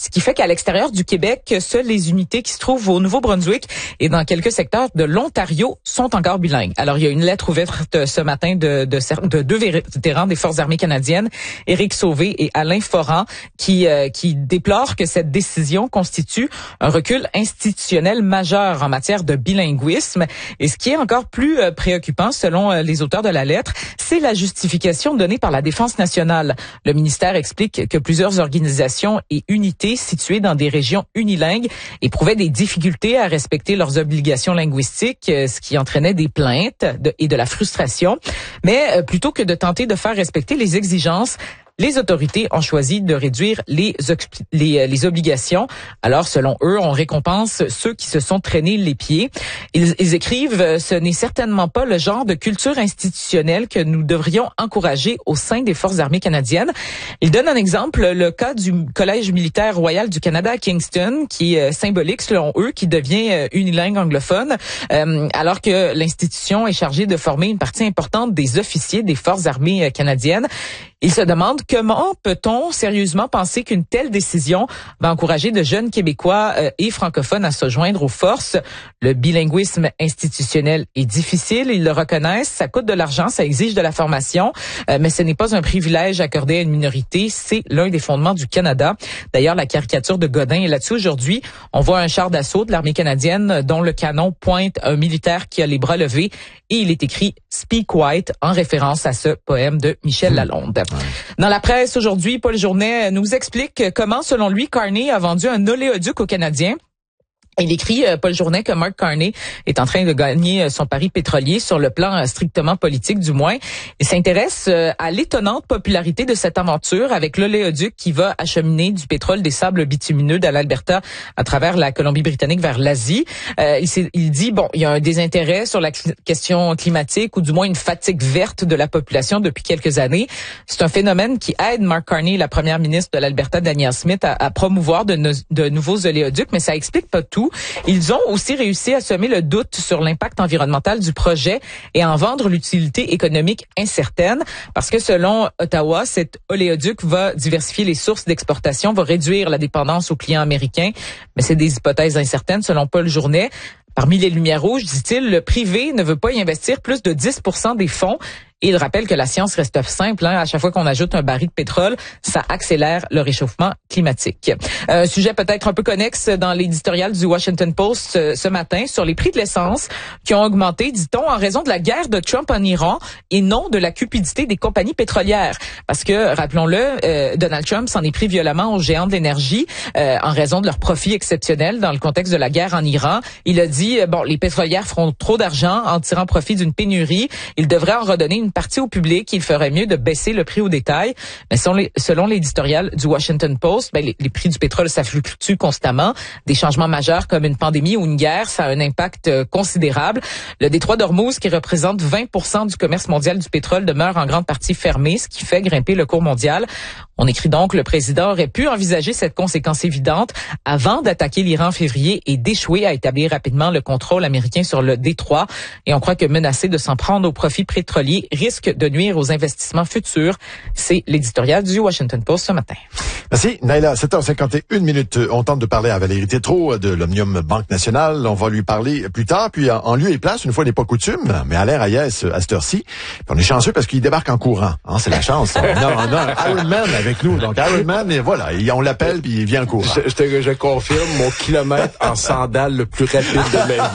ce qui fait qu'à l'extérieur du Québec, seules les unités qui se trouvent au Nouveau-Brunswick et dans quelques secteurs de l'Ontario sont encore bilingues. Alors, il y a une lettre ouverte ce matin de deux vétérans des Forces armées canadiennes, Éric Sauvé et Alain Foran, qui déplorent que cette décision constitue un recul institutionnel majeur en matière de bilinguisme. Et ce qui est encore plus préoccupant, selon les auteurs de la lettre, c'est la justification donnée par la Défense nationale. Le ministère explique que plusieurs organisations et unités situées dans des régions unilingues éprouvaient des difficultés à respecter leurs obligations linguistiques, ce qui entraînait des plaintes et de la frustration. Mais plutôt que de tenter de faire respecter les exigences, les autorités ont choisi de réduire les obligations. Alors, selon eux, on récompense ceux qui se sont traînés les pieds. Ils écrivent, ce n'est certainement pas le genre de culture institutionnelle que nous devrions encourager au sein des Forces armées canadiennes. Ils donnent un exemple, le cas du Collège militaire royal du Canada à Kingston, qui est symbolique selon eux, qui devient unilingue anglophone, alors que l'institution est chargée de former une partie importante des officiers des Forces armées canadiennes. Ils se demandent comment peut-on sérieusement penser qu'une telle décision va encourager de jeunes Québécois et francophones à se joindre aux forces. Le bilinguisme institutionnel est difficile, ils le reconnaissent, ça coûte de l'argent, ça exige de la formation, mais ce n'est pas un privilège accordé à une minorité, c'est l'un des fondements du Canada. D'ailleurs, la caricature de Godin est là-dessus aujourd'hui. On voit un char d'assaut de l'armée canadienne dont le canon pointe un militaire qui a les bras levés et il est écrit « Speak White » en référence à ce poème de Michel Lalonde. Dans la presse aujourd'hui, Paul Journet nous explique comment, selon lui, Carney a vendu un oléoduc aux Canadiens. Il écrit, Paul Journet, que Mark Carney est en train de gagner son pari pétrolier sur le plan strictement politique du moins. Il s'intéresse à l'étonnante popularité de cette aventure avec l'oléoduc qui va acheminer du pétrole des sables bitumineux de l'Alberta à travers la Colombie-Britannique vers l'Asie. Il dit, il y a un désintérêt sur la question climatique ou du moins une fatigue verte de la population depuis quelques années. C'est un phénomène qui aide Mark Carney, la première ministre de l'Alberta, Danielle Smith, à promouvoir de nouveaux oléoducs, mais ça explique pas tout. Ils ont aussi réussi à semer le doute sur l'impact environnemental du projet et à en vendre l'utilité économique incertaine parce que selon Ottawa, cet oléoduc va diversifier les sources d'exportation, va réduire la dépendance aux clients américains, mais c'est des hypothèses incertaines selon Paul Journet. Parmi les lumières rouges, dit-il, le privé ne veut pas y investir plus de 10% des fonds. Et il rappelle que la science reste simple. À chaque fois qu'on ajoute un baril de pétrole, ça accélère le réchauffement climatique. Un sujet peut-être un peu connexe dans l'éditorial du Washington Post ce matin sur les prix de l'essence qui ont augmenté, dit-on, en raison de la guerre de Trump en Iran et non de la cupidité des compagnies pétrolières. Parce que, rappelons-le, Donald Trump s'en est pris violemment aux géants de l'énergie en raison de leurs profits exceptionnels dans le contexte de la guerre en Iran. Il a dit, les pétrolières feront trop d'argent en tirant profit d'une pénurie. Ils devraient en redonner une partie au public, il ferait mieux de baisser le prix au détail. Mais selon l'éditorial du Washington Post, les prix du pétrole, ça fluctue constamment. Des changements majeurs comme une pandémie ou une guerre, ça a un impact considérable. Le détroit d'Ormuz, qui représente 20% du commerce mondial du pétrole, demeure en grande partie fermé, ce qui fait grimper le cours mondial. On écrit donc, le président aurait pu envisager cette conséquence évidente avant d'attaquer l'Iran en février et d'échouer à établir rapidement le contrôle américain sur le détroit. Et on croit que menacer de s'en prendre aux profits pétroliers risque de nuire aux investissements futurs. C'est l'éditorial du Washington Post ce matin. Merci, Naila. 7h51. On tente de parler à Valérie Tétrault de l'Omnium Banque Nationale. On va lui parler plus tard, puis en lieu et place, une fois n'est pas coutume, mais Alain Reyes à cette heure-ci. Puis on est chanceux parce qu'il débarque en courant. C'est la chance. On a un Ironman avec nous. Donc Ironman, et voilà, on l'appelle puis il vient en courant. Je confirme mon kilomètre en sandales le plus rapide de ma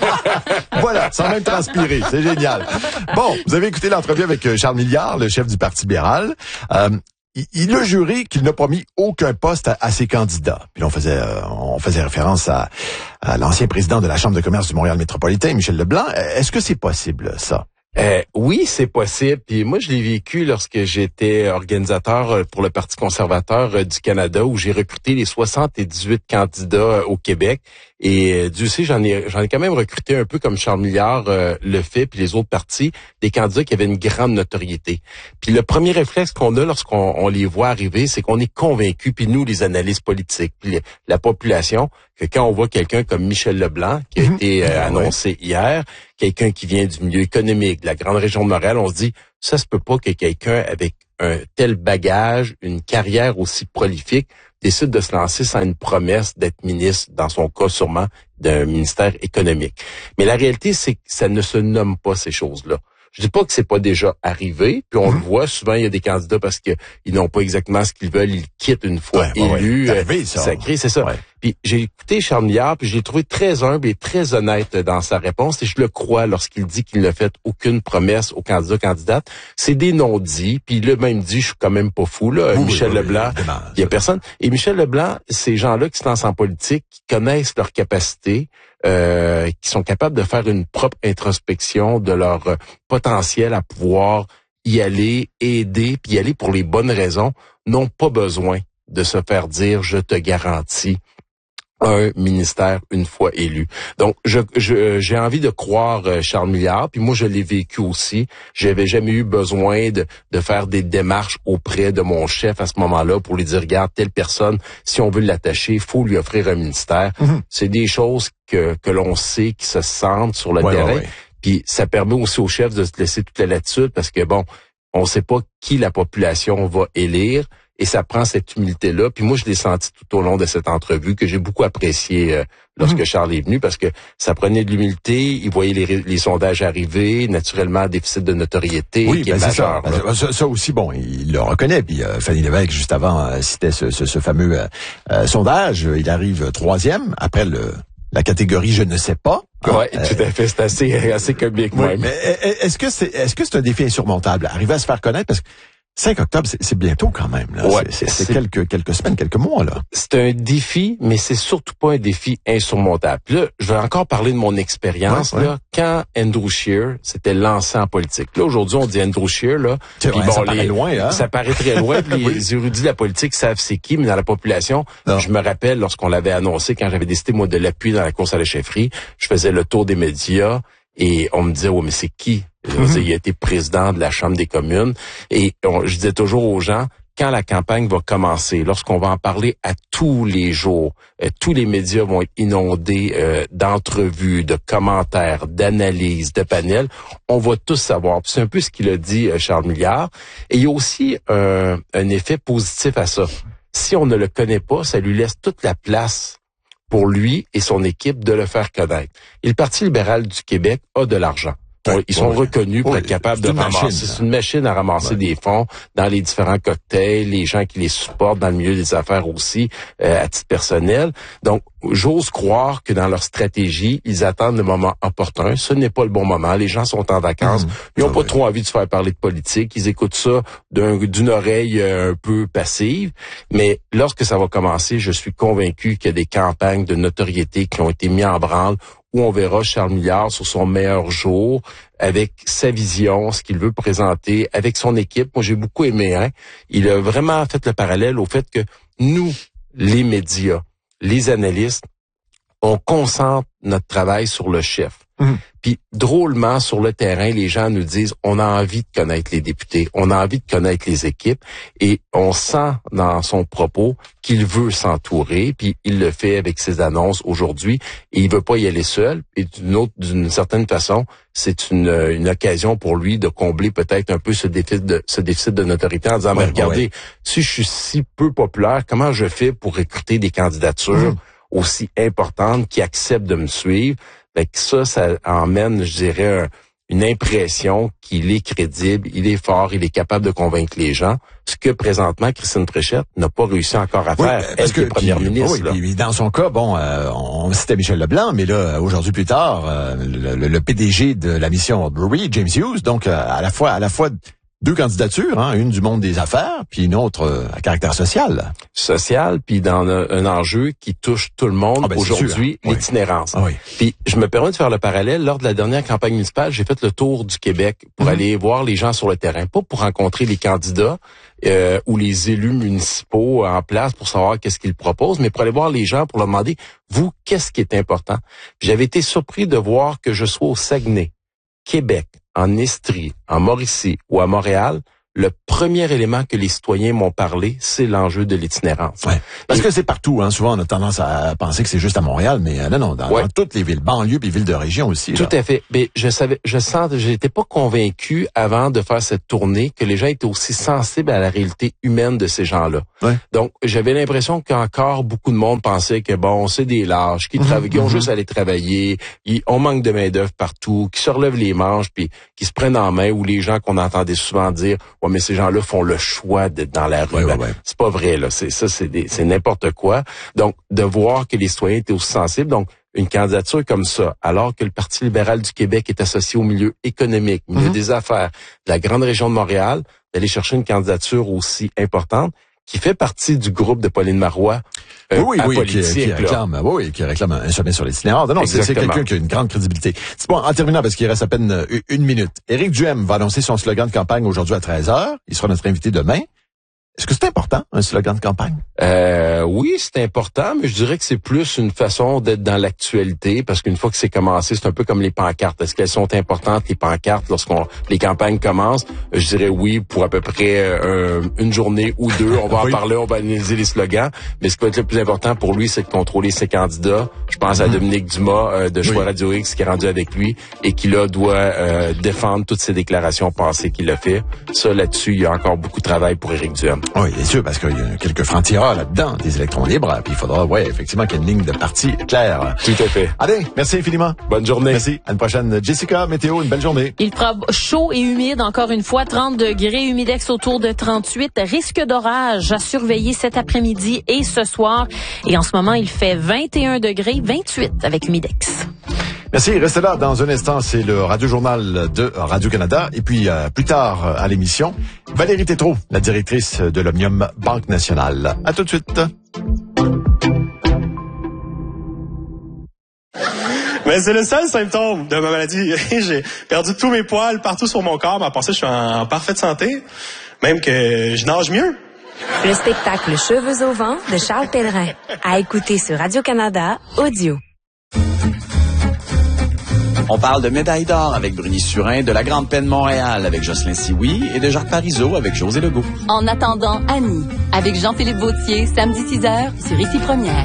vie. Voilà, sans même transpirer. C'est génial. Bon, vous avez écouté l'entrevue avec Charles Milliard, le chef du Parti libéral. Il a juré qu'il n'a promis aucun poste à ses candidats. Puis on faisait référence à l'ancien président de la Chambre de commerce du Montréal métropolitain, Michel Leblanc. Est-ce que c'est possible, ça? Oui, c'est possible. Puis moi, je l'ai vécu lorsque j'étais organisateur pour le Parti conservateur du Canada, où j'ai recruté les 78 candidats au Québec. Et Dieu sait, j'en ai quand même recruté un peu comme Charles Milliard le fait, puis les autres partis, des candidats qui avaient une grande notoriété. Puis le premier réflexe qu'on a lorsqu'on les voit arriver, c'est qu'on est convaincu, puis nous, les analystes politiques, puis la population, que quand on voit quelqu'un comme Michel Leblanc, qui a été annoncé hier, quelqu'un qui vient du milieu économique, de la grande région de Montréal, on se dit, ça se peut pas que quelqu'un avec un tel bagage, une carrière aussi prolifique, décide de se lancer sans une promesse d'être ministre, dans son cas sûrement, d'un ministère économique. Mais la réalité, c'est que ça ne se nomme pas ces choses-là. Je dis pas que c'est pas déjà arrivé, puis on le voit souvent, il y a des candidats parce que ils n'ont pas exactement ce qu'ils veulent, ils quittent une fois élus. Sacré, c'est ça. Ouais. Puis j'ai écouté Charles Milliard, puis je l'ai trouvé très humble et très honnête dans sa réponse, et je le crois lorsqu'il dit qu'il n'a fait aucune promesse aux candidates. C'est des non-dits, puis il a même dit, je suis quand même pas fou, là. Michel Leblanc, il y a personne. Et Michel Leblanc, ces gens-là qui se lancent en politique, qui connaissent leurs capacités, qui sont capables de faire une propre introspection de leur potentiel à pouvoir y aller, aider, puis y aller pour les bonnes raisons, n'ont pas besoin de se faire dire « je te garantis » un ministère une fois élu. Donc, j'ai envie de croire Charles Milliard, puis moi, je l'ai vécu aussi. J'avais jamais eu besoin de faire des démarches auprès de mon chef à ce moment-là pour lui dire, regarde, telle personne, si on veut l'attacher, il faut lui offrir un ministère. C'est des choses que l'on sait, qui se sentent sur le terrain. Puis ça permet aussi au chef de se laisser toute la latitude parce que, bon, on sait pas qui la population va élire. Et ça prend cette humilité-là. Puis moi, je l'ai senti tout au long de cette entrevue que j'ai beaucoup apprécié lorsque Charles est venu parce que ça prenait de l'humilité. Il voyait les sondages arriver, naturellement, déficit de notoriété qui est majeur. Ça aussi, bon, il le reconnaît. Puis Fanny Lévesque, juste avant, citait ce fameux sondage. Il arrive 3e après la catégorie « je ne sais pas ». Oui, tout à fait. C'est assez comique, oui, même. Mais est-ce que c'est un défi insurmontable? Arriver à se faire connaître parce que 5 octobre, c'est bientôt quand même. Là. Ouais, c'est quelques semaines, quelques mois. Là. C'est un défi, mais c'est surtout pas un défi insurmontable. Là, je vais encore parler de mon expérience. Là, quand Andrew Scheer s'était lancé en politique. Là, aujourd'hui, on dit Andrew Scheer. Là, puis bon, ça paraît loin. Hein? Ça paraît très loin. Puis les érudits de la politique savent c'est qui, mais dans la population, je me rappelle lorsqu'on l'avait annoncé, quand j'avais décidé, moi, de l'appuyer dans la course à la chefferie, je faisais le tour des médias et on me disait, oh, mais c'est qui? Il a été président de la Chambre des communes et je disais toujours aux gens, quand la campagne va commencer, lorsqu'on va en parler à tous les jours, tous les médias vont être inondés d'entrevues, de commentaires, d'analyses, de panels, on va tous savoir. C'est un peu ce qu'il a dit Charles Milliard. Et il y a aussi un effet positif à ça. Si on ne le connaît pas, ça lui laisse toute la place pour lui et son équipe de le faire connaître. Et le Parti libéral du Québec a de l'argent. Ils sont reconnus pour être capables de ramasser. C'est une machine à ramasser des fonds dans les différents cocktails, les gens qui les supportent dans le milieu des affaires aussi, à titre personnel. Donc, j'ose croire que dans leur stratégie, ils attendent le moment opportun. Ce n'est pas le bon moment. Les gens sont en vacances. Ils n'ont pas trop envie de se faire parler de politique. Ils écoutent ça d'une oreille un peu passive. Mais lorsque ça va commencer, je suis convaincu qu'il y a des campagnes de notoriété qui ont été mises en branle où on verra Charles Milliard sur son meilleur jour, avec sa vision, ce qu'il veut présenter, avec son équipe. Moi, j'ai beaucoup aimé, il a vraiment fait le parallèle au fait que nous, les médias, les analystes, on concentre notre travail sur le chef. Puis, drôlement, sur le terrain, les gens nous disent, on a envie de connaître les députés, on a envie de connaître les équipes, et on sent dans son propos qu'il veut s'entourer, puis il le fait avec ses annonces aujourd'hui, et il veut pas y aller seul, et d'une certaine façon, c'est une occasion pour lui de combler peut-être un peu ce déficit de notoriété en disant, mais regardez, si je suis si peu populaire, comment je fais pour recruter des candidatures aussi importantes qui acceptent de me suivre? Fait que ça emmène, je dirais, une impression qu'il est crédible, il est fort, il est capable de convaincre les gens, ce que présentement Christine Fréchette n'a pas réussi encore à faire, elle qui est première ministre. Oui, dans son cas, bon, on citait Michel Leblanc, mais là, aujourd'hui plus tard, le PDG de la mission Brewery, James Hughes, donc à la fois deux candidatures, une du monde des affaires, puis une autre à caractère social. Social, puis dans un enjeu qui touche tout le monde aujourd'hui, l'itinérance. Puis je me permets de faire le parallèle. Lors de la dernière campagne municipale, j'ai fait le tour du Québec pour aller voir les gens sur le terrain, pas pour rencontrer les candidats ou les élus municipaux en place pour savoir qu'est-ce qu'ils proposent, mais pour aller voir les gens pour leur demander, vous, qu'est-ce qui est important? Puis j'avais été surpris de voir que je sois au Saguenay, Québec, en Estrie, en Mauricie ou à Montréal, le premier élément que les citoyens m'ont parlé, c'est l'enjeu de l'itinérance. Ouais. Parce que c'est partout, hein. Souvent, on a tendance à penser que c'est juste à Montréal, mais non, dans toutes les villes, banlieues puis villes de région aussi. Tout à fait. Mais j'étais pas convaincu avant de faire cette tournée que les gens étaient aussi sensibles à la réalité humaine de ces gens-là. Ouais. Donc, j'avais l'impression qu'encore beaucoup de monde pensait que bon, c'est des lâches qui ont juste à aller travailler, on manque de main-d'œuvre partout, qui se relèvent les manches puis qui se prennent en main, ou les gens qu'on entendait souvent dire « Ouais, mais ces gens-là font le choix d'être dans la rue. » C'est pas vrai, là. C'est n'importe quoi. Donc, de voir que les citoyens étaient aussi sensibles. Donc, une candidature comme ça, alors que le Parti libéral du Québec est associé au milieu économique, au milieu des affaires, de la grande région de Montréal, d'aller chercher une candidature aussi importante, qui fait partie du groupe de Pauline Marois qui réclame un sommet sur l'itinérance. Non, c'est quelqu'un qui a une grande crédibilité. C'est bon, en terminant, parce qu'il reste à peine une minute. Éric Duhem va annoncer son slogan de campagne aujourd'hui à 13h. Il sera notre invité demain. Est-ce que c'est important, un slogan de campagne? Oui, c'est important, mais je dirais que c'est plus une façon d'être dans l'actualité, parce qu'une fois que c'est commencé, c'est un peu comme les pancartes. Est-ce qu'elles sont importantes, les pancartes, les campagnes commencent? Je dirais oui, pour à peu près une journée ou deux. On va en parler, on va analyser les slogans. Mais ce qui va être le plus important pour lui, c'est de contrôler ses candidats. Je pense à Dominique Dumas de Choix Radio X qui est rendu avec lui et qui, là, doit défendre toutes ses déclarations passées qu'il a fait. Ça, là-dessus, il y a encore beaucoup de travail pour Éric Duhem. Oui, bien sûr, parce qu'il y a quelques francs-tireurs là-dedans, des électrons libres, puis il faudra, effectivement, qu'il y ait une ligne de parti claire. Tout à fait. Allez, merci infiniment. Bonne journée. Merci. À une prochaine. Jessica, météo, une belle journée. Il fera chaud et humide, encore une fois, 30 degrés, humidex autour de 38. Risque d'orage à surveiller cet après-midi et ce soir. Et en ce moment, il fait 21 degrés, 28 avec humidex. Merci, restez là. Dans un instant, c'est le Radio-Journal de Radio-Canada. Et puis, plus tard à l'émission, Valérie Tétrault, la directrice de l'Omnium Banque Nationale. À tout de suite. Mais c'est le seul symptôme de ma maladie. J'ai perdu tous mes poils partout sur mon corps, mais à part ça, je suis en parfaite santé. Même que je nage mieux. Le spectacle Cheveux au vent de Charles Pellerin. À écouter sur Radio-Canada, audio. On parle de médaille d'or avec Bruni Surin, de la Grande Peine Montréal avec Jocelyn Sioui et de Jacques Parizeau avec José Legault. En attendant, Annie, avec Jean-Philippe Vautier, samedi 6h sur Ici Première.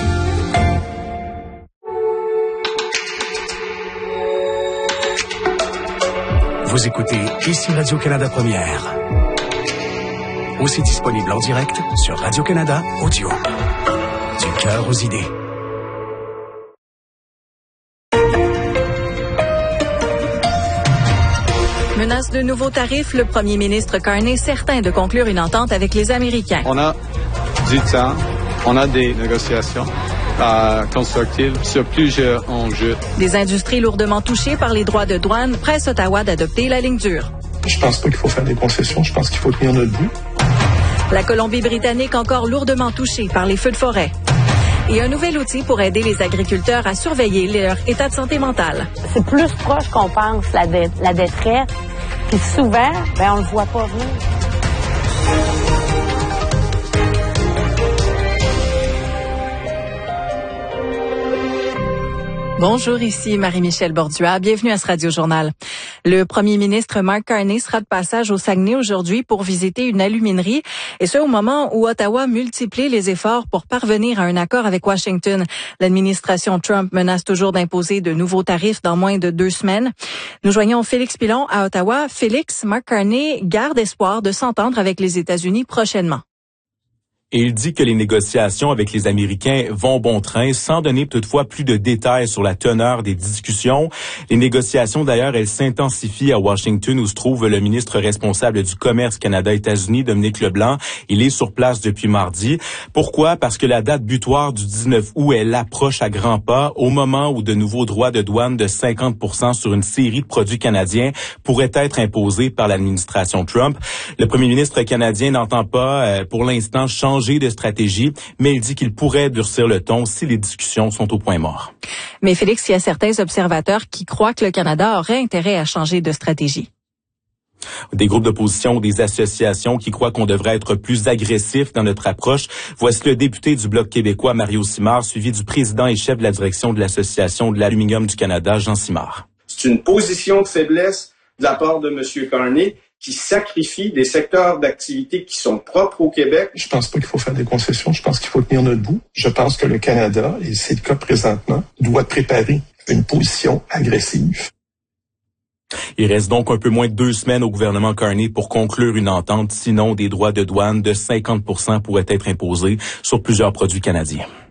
Vous écoutez Ici Radio-Canada Première. Aussi disponible en direct sur Radio-Canada Audio. Du cœur aux idées. Menace de nouveaux tarifs, le premier ministre Carney est certain de conclure une entente avec les Américains. On a du temps, on a des négociations constructives sur plusieurs enjeux. Des industries lourdement touchées par les droits de douane pressent Ottawa d'adopter la ligne dure. Je pense pas qu'il faut faire des concessions, je pense qu'il faut tenir notre bout. La Colombie-Britannique encore lourdement touchée par les feux de forêt. Et un nouvel outil pour aider les agriculteurs à surveiller leur état de santé mentale. C'est plus proche qu'on pense, la détresse. Puis souvent, on le voit pas venir. Bonjour, ici Marie-Michel Borduas. Bienvenue à ce Radio-Journal. Le premier ministre Mark Carney sera de passage au Saguenay aujourd'hui pour visiter une aluminerie, et ce au moment où Ottawa multiplie les efforts pour parvenir à un accord avec Washington. L'administration Trump menace toujours d'imposer de nouveaux tarifs dans moins de 2 semaines. Nous joignons Félix Pilon à Ottawa. Félix, Mark Carney garde espoir de s'entendre avec les États-Unis prochainement. Et il dit que les négociations avec les Américains vont bon train, sans donner toutefois plus de détails sur la teneur des discussions. Les négociations, d'ailleurs, elles s'intensifient à Washington, où se trouve le ministre responsable du commerce Canada-États-Unis, Dominique Leblanc. Il est sur place depuis mardi. Pourquoi? Parce que la date butoir du 19 août, elle approche à grands pas, au moment où de nouveaux droits de douane de 50% sur une série de produits canadiens pourraient être imposés par l'administration Trump. Le premier ministre canadien n'entend pas, pour l'instant, changer de stratégie, mais il dit qu'il pourrait durcir le ton si les discussions sont au point mort. Mais Félix, il y a certains observateurs qui croient que le Canada aurait intérêt à changer de stratégie. Des groupes d'opposition ou des associations qui croient qu'on devrait être plus agressif dans notre approche. Voici le député du Bloc québécois, Mario Simard, suivi du président et chef de la direction de l'Association de l'Aluminium du Canada, Jean Simard. C'est une position de faiblesse de la part de M. Carney qui sacrifie des secteurs d'activité qui sont propres au Québec. Je pense pas qu'il faut faire des concessions. Je pense qu'il faut tenir notre bout. Je pense que le Canada, et c'est le cas présentement, doit préparer une position agressive. Il reste donc un peu moins de 2 semaines au gouvernement Carney pour conclure une entente. Sinon, des droits de douane de 50% pourraient être imposés sur plusieurs produits canadiens.